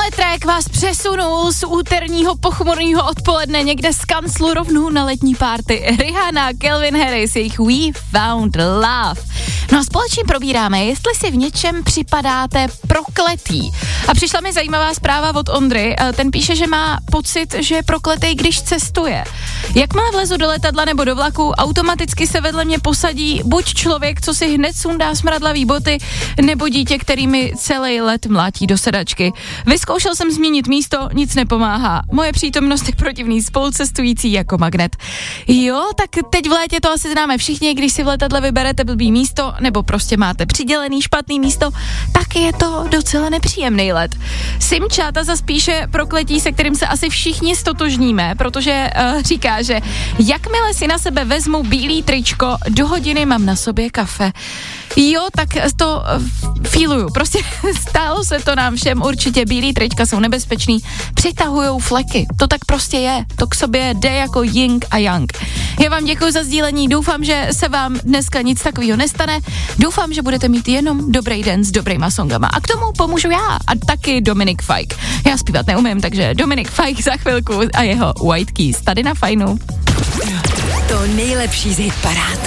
track vás přesunul z úterního pochmurného odpoledne někde z kanclu rovnou na letní party. Rihanna, Calvin Harris, jejich We Found Love. No a společně probíráme, jestli si v něčem připadáte prokletý. A přišla mi zajímavá zpráva od Ondry. Ten píše, že má pocit, že je prokletej, když cestuje. Jakmile vlezu do letadla nebo do vlaku, automaticky se vedle mě posadí buď člověk, co si hned sundá smradlavý boty, nebo dítě, který mi celý let mlátí do sedačky. Vyzkoušel jsem změnit místo, nic nepomáhá. Moje přítomnost je protivný spolucestující jako magnet. Jo, tak teď v létě to asi známe všichni, když si v letadle vyberete blbý místo, nebo prostě máte přidělený špatný místo, tak je to docela nepříjemný let. Simčáta zas píše prokletí, se kterým se asi všichni stotožníme, protože říká, že jakmile si na sebe vezmu bílý tričko, do hodiny mám na sobě kafe. Jo, tak to feeluju. Prostě stálo se to nám všem, určitě bílý trička jsou nebezpečný, přitahujou fleky. To tak prostě je. To k sobě jde jako yin a yang. Já vám děkuji za sdílení, doufám, že se vám dneska nic takového nestane. Doufám, že budete mít jenom dobrý den s dobrýma songama. A k tomu pomůžu já a taky Dominik Fike. Já zpívat neumím, takže Dominik Fike za chvilku a jeho White Keys tady na Fajnu. To nejlepší z hitparád.